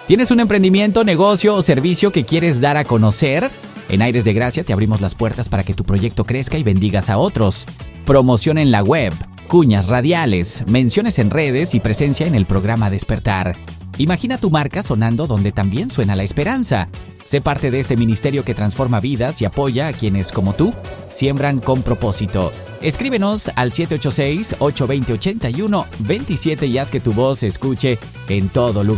¿Tienes un emprendimiento, negocio o servicio que quieres dar a conocer? En Aires de Gracia te abrimos las puertas para que tu proyecto crezca y bendigas a otros. Promoción en la web, cuñas radiales, menciones en redes y presencia en el programa Despertar. Imagina tu marca sonando donde también suena la esperanza. Sé parte de este ministerio que transforma vidas y apoya a quienes, como tú, siembran con propósito. Escríbenos al 786-820-8127 y haz que tu voz se escuche en todo lugar.